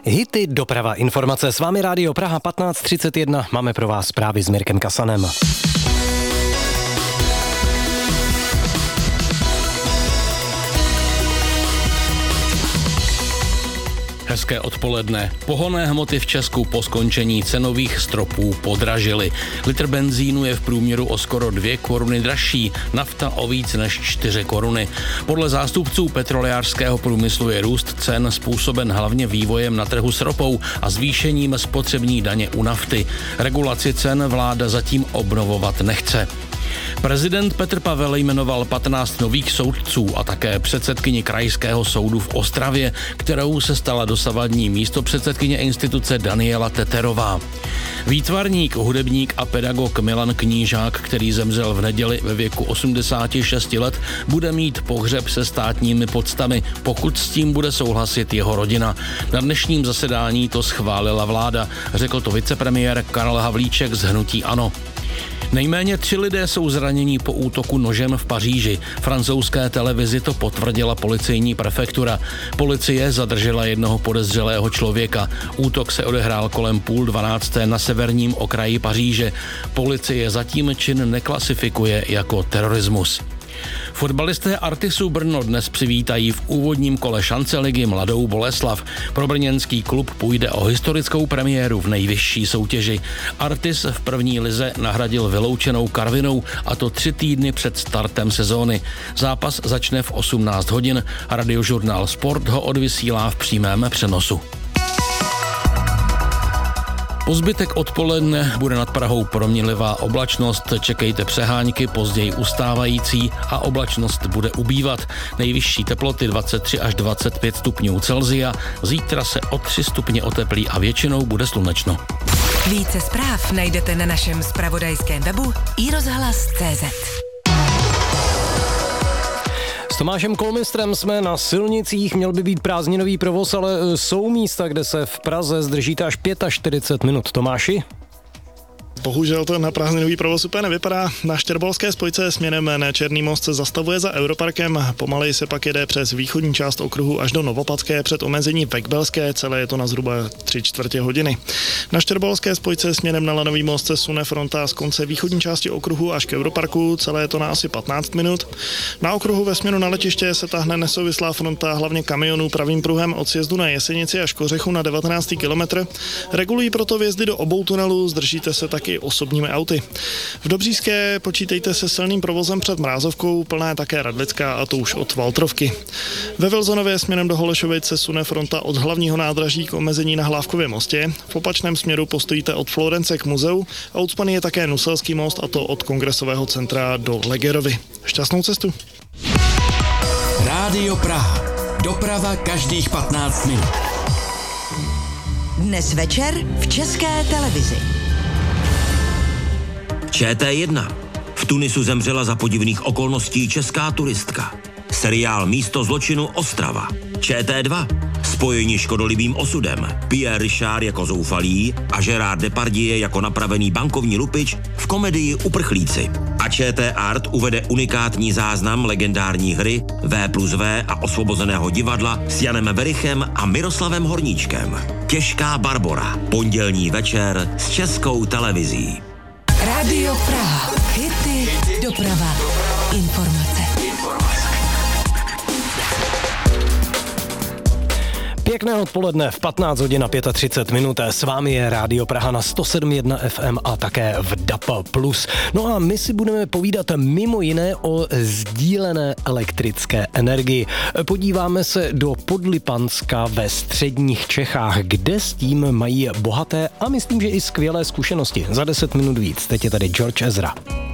Hity, doprava, informace. S vámi Rádio Praha 1531. Máme pro vás zprávy s Mirkem Kasanem. Hezké odpoledne. Pohonné hmoty v Česku po skončení cenových stropů podražily. Litr benzínu je v průměru o skoro 2 koruny dražší, nafta o víc než 4 koruny. Podle zástupců petrolejářského průmyslu je růst cen způsoben hlavně vývojem na trhu s ropou a zvýšením spotřební daně u nafty. Regulaci cen vláda zatím obnovovat nechce. Prezident Petr Pavel jmenoval 15 nových soudců a také předsedkyni Krajského soudu v Ostravě, kterou se stala dosavadní místopředsedkyně instituce Daniela Teterová. Výtvarník, hudebník a pedagog Milan Knížák, který zemřel v neděli ve věku 86 let, bude mít pohřeb se státními poctami, pokud s tím bude souhlasit jeho rodina. Na dnešním zasedání to schválila vláda, řekl to vicepremiér Karel Havlíček z hnutí ANO. Nejméně 3 lidé jsou zraněni po útoku nožem v Paříži. Francouzské televizi to potvrdila policejní prefektura. Policie zadržela jednoho podezřelého člověka. Útok se odehrál kolem 11:30 na severním okraji Paříže. Policie zatím čin neklasifikuje jako terorismus. Fotbalisté Artisu Brno dnes přivítají v úvodním kole šance ligy Mladou Boleslav. Pro brněnský klub půjde o historickou premiéru v nejvyšší soutěži. Artis v první lize nahradil vyloučenou Karvinou, a to 3 týdny před startem sezóny. Zápas začne v 18 hodin. Radiožurnál Sport ho odvysílá v přímém přenosu. Po zbytek odpoledne bude nad Prahou proměnlivá oblačnost, čekejte přehánky, později ustávající a oblačnost bude ubývat. Nejvyšší teploty 23 až 25 stupňů Celsia, zítra se o 3 stupně oteplí a většinou bude slunečno. Více zpráv najdete na našem zpravodajském webu iRozhlas.cz. S Tomášem Kolmistrem jsme na silnicích, měl by být prázdninový provoz, ale jsou místa, kde se v Praze zdržíte až 45 minut. Tomáši? Bohužel to na prázdninový provoz úplně nevypadá. Na Štěrbolské spojce směrem na Černý most se zastavuje za Europarkem, pomaleji se pak jede přes východní část okruhu až do Novopatské před omezení Vekbelské, celé je to na zhruba 3/4 hodiny. Na Štěrbolské spojce směrem na Lanový most se sune fronta z konce východní části okruhu až k Europarku, celé je to na asi 15 minut. Na okruhu ve směru na letiště se tahne nesouvislá fronta hlavně kamionů pravým pruhem od sjezdu na Jesenici až Kořechu na 19. kilometr. Regulují proto vjezdy do obou tunelů, zdržíte se taky osobními auty. V Dobříšské počítejte se silným provozem před Mrázovkou, plná je také Radlická, a to už od Valtrovky. Ve Vilzonově směrem do Holešovic se sune fronta od hlavního nádraží k omezení na Hlávkově mostě. V opačném směru postojíte od Florence k muzeu a ucpaný je také Nuselský most, a to od Kongresového centra do Legerovy. Šťastnou cestu. Rádio Praha. Doprava každých 15 minut. Dnes večer v České televizi. ČT1. V Tunisu zemřela za podivných okolností česká turistka. Seriál Místo zločinu Ostrava. ČT2. Spojení škodolibým osudem. Pierre Richard jako zoufalý a Gérard Depardieu jako napravený bankovní lupič v komedii Uprchlíci. A ČT Art uvede unikátní záznam legendární hry V+V a Osvobozeného divadla s Janem Verichem a Miroslavem Horníčkem. Těžká Barbora. Pondělní večer s Českou televizí. Rádio Praha. Hity, doprava, informace. Pěkné odpoledne v 15 hodin a 35 minut. S vámi je Rádio Praha na 107.1 FM a také v DAB+. No a my si budeme povídat mimo jiné o sdílené elektrické energii. Podíváme se do Podlipanska ve středních Čechách, kde s tím mají bohaté a myslím, že i skvělé zkušenosti. Za 10 minut víc. Teď je tady George Ezra.